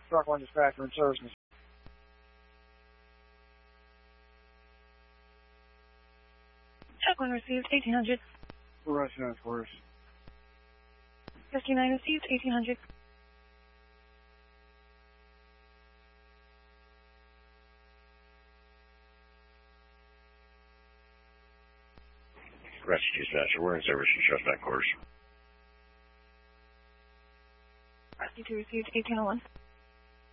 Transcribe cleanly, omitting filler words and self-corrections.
Truck One Dispatcher and Services. Truck One received 1800. Russian, of course. 59 received 1800. Rescue Dispatcher, we're in service from suspect course. Rescue 2 received 1801.